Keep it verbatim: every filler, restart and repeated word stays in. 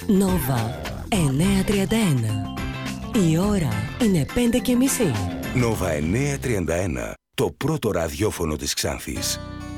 Νόβα εννιακόσια τριάντα ένα. Η ώρα είναι πέντε και μισή. Νόβα εννιακόσια τριάντα ένα. Το πρώτο ραδιόφωνο της Ξάνθης.